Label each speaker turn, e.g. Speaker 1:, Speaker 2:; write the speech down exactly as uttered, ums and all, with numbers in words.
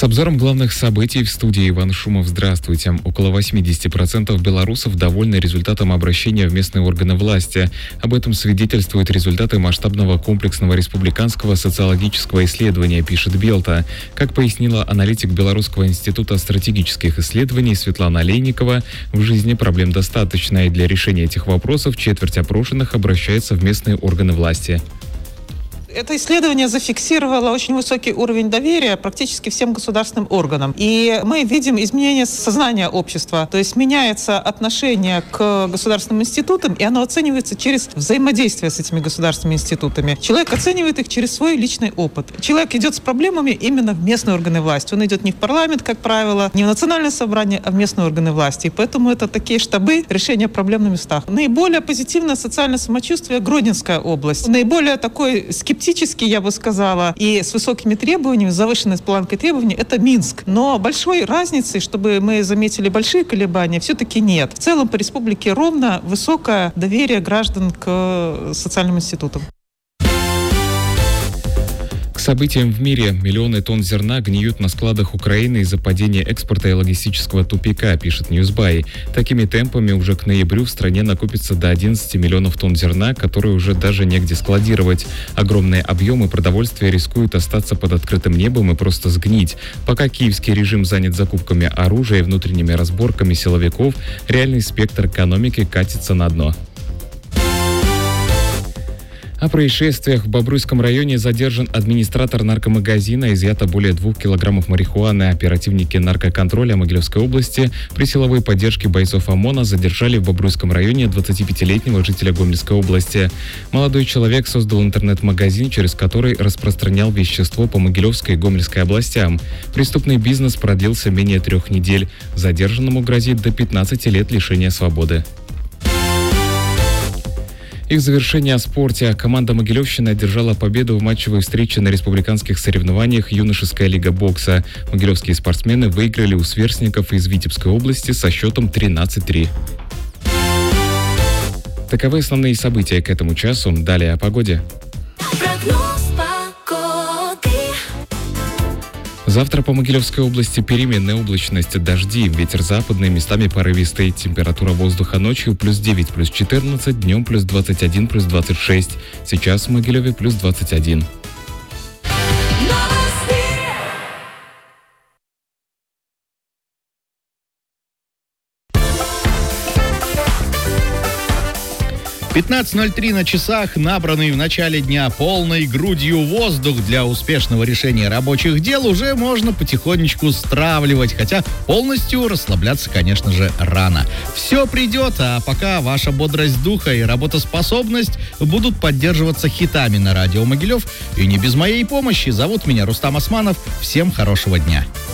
Speaker 1: С обзором главных событий в студии Иван Шумов. Здравствуйте. Около восемьдесят процентов белорусов довольны результатом обращения в местные органы власти. Об этом свидетельствуют результаты масштабного комплексного республиканского социологического исследования, пишет Белта. Как пояснила аналитик Белорусского института стратегических исследований Светлана Олейникова, в жизни проблем достаточно, и для решения этих вопросов четверть опрошенных обращается в местные органы власти.
Speaker 2: Это исследование зафиксировало очень высокий уровень доверия практически всем государственным органам. И мы видим изменение сознания общества. То есть меняется отношение к государственным институтам, и оно оценивается через взаимодействие с этими государственными институтами. Человек оценивает их через свой личный опыт. Человек идет с проблемами именно в местные органы власти. Он идет не в парламент, как правило, не в национальное собрание, а в местные органы власти. И поэтому это такие штабы решения проблем на местах. Наиболее позитивное социальное самочувствие — Гродненская область. Наиболее такой скептический, я бы сказала, и с высокими требованиями, с завышенной планкой требований — это Минск. Но большой разницы, чтобы мы заметили большие колебания, все-таки нет. В целом по республике ровно высокое доверие граждан к социальным институтам.
Speaker 1: К событиям в мире. Миллионы тонн зерна гниют на складах Украины из-за падения экспорта и логистического тупика, пишет Ньюсбай. Такими темпами уже к ноябрю в стране накопится до одиннадцати миллионов тонн зерна, которые уже даже негде складировать. Огромные объемы продовольствия рискуют остаться под открытым небом и просто сгнить. Пока киевский режим занят закупками оружия и внутренними разборками силовиков, реальный спектр экономики катится на дно. О происшествиях. В Бобруйском районе задержан администратор наркомагазина, изъято более двух килограммов марихуаны. Оперативники наркоконтроля Могилевской области при силовой поддержке бойцов ОМОНа задержали в Бобруйском районе двадцатипятилетнего жителя Гомельской области. Молодой человек создал интернет-магазин, через который распространял вещество по Могилевской и Гомельской областям. Преступный бизнес продлился менее трех недель. Задержанному грозит до пятнадцати лет лишения свободы. И в завершение о спорте. Команда Могилевщины одержала победу в матчевой встрече на республиканских соревнованиях «Юношеская лига бокса». Могилевские спортсмены выиграли у сверстников из Витебской области со счетом тринадцать три. Таковы основные события к этому часу. Далее о погоде. Завтра по Могилевской области переменная облачность, дожди, ветер западный, местами порывистый. Температура воздуха ночью плюс девять, плюс четырнадцать, днем плюс двадцать один, плюс двадцать шесть. Сейчас в Могилеве плюс двадцать один.
Speaker 3: пятнадцать ноль три на часах. Набранный в начале дня полной грудью воздух для успешного решения рабочих дел уже можно потихонечку стравливать, хотя полностью расслабляться, конечно же, рано. Все придет, а пока ваша бодрость духа и работоспособность будут поддерживаться хитами на радио Могилев. И не без моей помощи. Зовут меня Рустам Османов. Всем хорошего дня.